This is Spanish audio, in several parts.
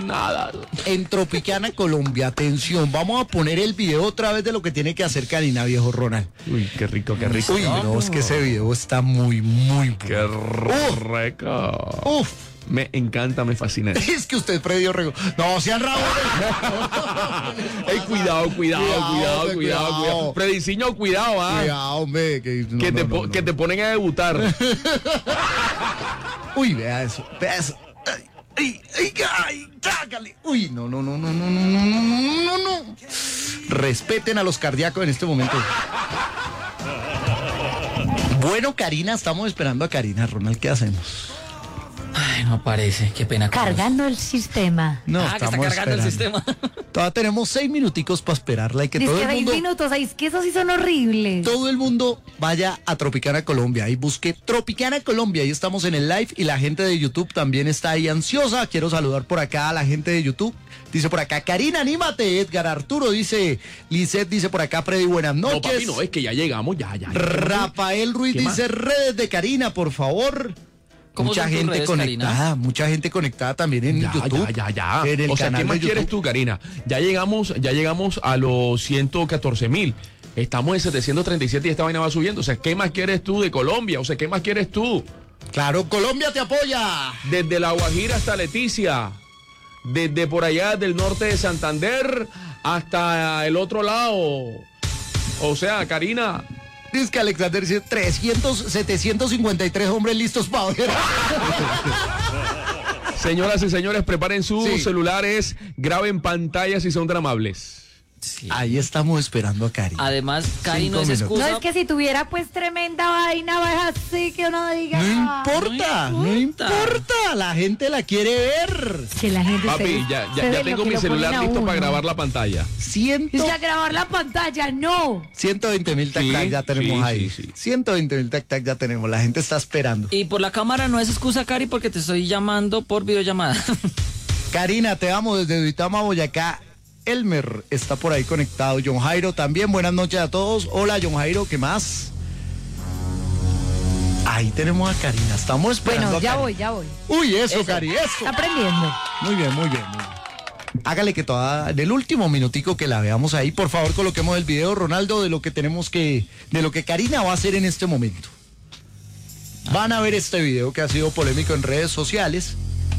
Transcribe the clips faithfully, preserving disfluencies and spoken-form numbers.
nada. En Tropicana, Colombia, atención, vamos a poner el video otra vez de lo que tiene que hacer Karina, viejo Ronald. Uy, qué rico, qué rico. Uy, no, es que ese video está muy, muy bueno. Qué rico. Uf. Me encanta, me fascina. Es que usted predió rego. No, sean rabones. Ey, cuidado, cuidado, cuidado, cuidado, hombre, cuidado, cuidado. cuidado. Prediciño, cuidado, ah. Cuidado, hombre. Que, no, que, no, te no, po- no. que te ponen a debutar. Uy, vea eso, vea eso. Ay, ay, ay, ay, trágale. Uy, no, no, no, no, no, no, no, no, no, no. Respeten a los cardíacos en este momento. Bueno, Karina, estamos esperando a Karina. Ronald, ¿qué hacemos? Ay, no aparece, qué pena. con Cargando el sistema. No, Ah, que está cargando el sistema. Todavía tenemos seis minuticos para esperarla y que Dice todo que el seis mundo... minutos, ay, es que esos sí son horribles. Todo el mundo vaya a Tropicana Colombia y busque Tropicana Colombia. Ahí estamos en el live y la gente de YouTube también está ahí ansiosa. Quiero saludar por acá a la gente de YouTube. Dice por acá, Karina, anímate. Edgar Arturo dice, Lisette dice por acá, Freddy, buenas No, noches. papi, no, es que ya llegamos, ya, ya. ya. Rafael Ruiz ¿Qué dice, redes de Karina, por favor. ¿Cómo Mucha son tus gente redes, conectada, Karina? mucha gente conectada también en Ya, YouTube. ya, ya, ya. En el O sea, canal ¿qué más de YouTube. quieres tú, Karina? Ya llegamos, ya llegamos a los ciento catorce mil. Estamos en setecientos treinta y siete y esta vaina va subiendo. O sea, ¿qué más quieres tú de Colombia? O sea, ¿qué más quieres tú? Claro, Colombia te apoya. Desde La Guajira hasta Leticia. Desde por allá del norte de Santander hasta el otro lado. O sea, Karina. Dice que Alexander dice trescientos, setecientos cincuenta y tres hombres listos para ver. Señoras y señores, preparen sus Sí. celulares, graben pantallas si son tan amables. Sí. Ahí estamos esperando a Karina. Además, Cari Cinco no es minutos. No, excusa. es que si tuviera pues tremenda vaina, va así que uno diga. No "Ah, importa, no no importa, importa. la gente la quiere ver. Que la gente Papi, se- ya, se ya, ve ya lo tengo que mi lo celular ponen a listo uno. para grabar la pantalla. Ciento, Es que a grabar la pantalla, no. ciento veinte mil tac Sí, tac ya tenemos sí, ahí. sí, sí. ciento veinte mil tac tac ya tenemos, la gente está esperando. Y por la cámara no es excusa, Cari, porque te estoy llamando por videollamada. Karina, te amo desde Duitama, Boyacá. Elmer está por ahí conectado. John Jairo también. Buenas noches a todos. Hola, John Jairo, ¿qué más? Ahí tenemos a Karina. Estamos esperando Bueno, a ya Karina. voy, ya voy. Uy, eso, Eso. Cari, eso. Está aprendiendo. Muy bien, muy bien, muy bien. Hágale que toda, del último minutico que la veamos ahí, por favor, coloquemos el video, Ronaldo, de lo que tenemos que, de lo que Karina va a hacer en este momento. Van a ver este video que ha sido polémico en redes sociales.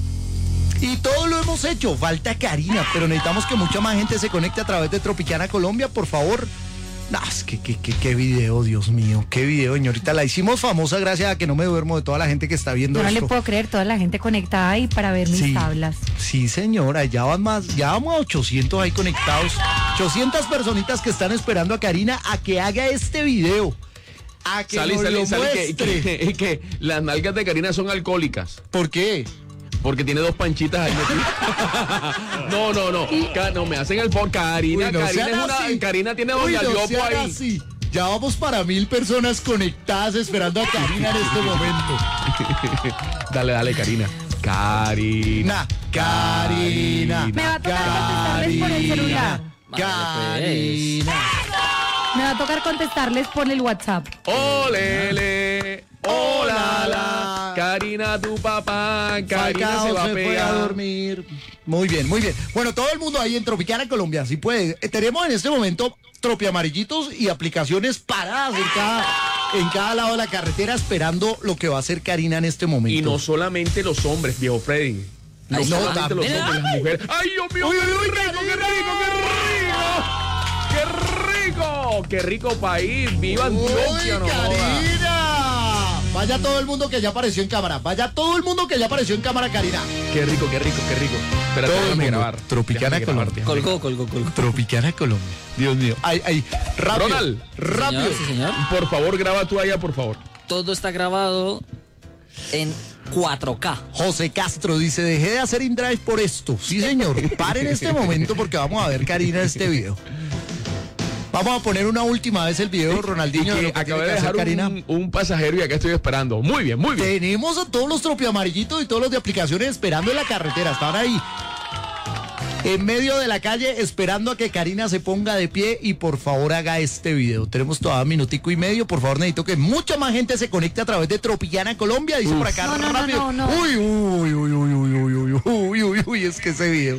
Y todo lo hemos hecho, falta Karina, pero necesitamos que mucha más gente se conecte a través de Tropicana Colombia, por favor. No, es que, que, que, qué video, Dios mío, qué video, señorita. La hicimos famosa gracias a que no me duermo de toda la gente que está viendo Yo no le esto. puedo creer toda la gente conectada ahí para ver mis Sí, tablas. sí, señora, ya van más, ya vamos a ochocientos ahí conectados. ochocientas personitas que están esperando a Karina a que haga este video. A que Sale, nos sale, lo sale que, muestre. que, que las nalgas de Karina son alcohólicas. ¿Por qué? Porque tiene dos panchitas ahí metidas. No, no, no. Ca- No, me hacen el por Karina. Uy, no Karina, sean es una, así. Karina tiene Uy, doña no Liopo sean ahí. así. Ya vamos para mil personas conectadas esperando a Karina en este momento. Dale, dale, Karina. Karina. Na, Karina. Me va a tocar contestarles por el celular. Karina. Me va a tocar contestarles por el WhatsApp. Olele. Hola, la. Karina, tu papá. Karina Falcao se va a fue a pegar. dormir. Muy bien, muy bien. Bueno, todo el mundo ahí en Tropicana Colombia, si puede. Eh, tenemos en este momento tropi amarillitos y aplicaciones paradas en cada, en cada lado de la carretera esperando lo que va a hacer Karina en este momento. Y no solamente los hombres, viejo Freddy. No Ay, solamente no, los también. hombres, las mujeres. ¡Ay, Dios mío! Uy, ¡Qué uy, rico, qué rico, qué rico! ¡Qué rico! ¡Qué rico país! ¡Viva Antioquia, ¡Uy, no joda! Karina! Vaya todo el mundo que ya apareció en cámara. Vaya todo el mundo que ya apareció en cámara, Karina. ¡Qué rico, qué rico, qué rico! Espérate, Todo el déjame mundo. grabar. Tropicana Déjame grabar, Colombia. déjame Colgó, colgó, colgó. Tropicana Colombia. Dios mío. Ay, ay. Rápido. Ronald. Rápido. Señor, sí, señor. Por favor, graba tú allá, por favor. Todo está grabado en cuatro K. José Castro dice, dejé de hacer InDrive por esto. Sí, señor. Pare en este momento porque vamos a ver Karina en este video. Vamos a poner una última vez el video, Ronaldinho, de Que lo que acabé tiene de que hacer dejar Karina. un, un pasajero y acá estoy esperando. Muy bien, muy bien. Tenemos a todos los tropiamarillitos y todos los de aplicaciones esperando en la carretera. Están ahí, en medio de la calle, esperando a que Karina se ponga de pie y por favor haga este video. Tenemos todavía un minutico y medio. Por favor, necesito que mucha más gente se conecte a través de Tropicana Colombia. Dice por acá No, no, no, rápido. no, no. Uy, uy, uy, uy, uy, uy, uy, uy, uy, uy, es que ese video.